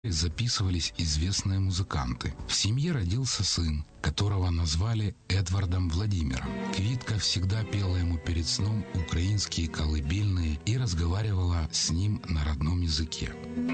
записывались известные музыканты. В семье родился сын, которого назвали Эдвардом Владимиром. Квитка всегда пела ему перед сном украинские колыбельные и разговаривала с ним на родном языке.